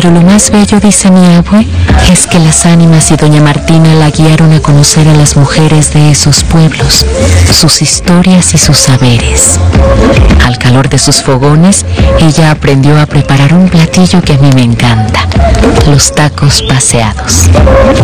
Pero lo más bello, dice mi abue, es que las ánimas y doña Martina la guiaron a conocer a las mujeres de esos pueblos, sus historias y sus saberes. Al calor de sus fogones, ella aprendió a preparar un platillo que a mí me encanta: los tacos paseados.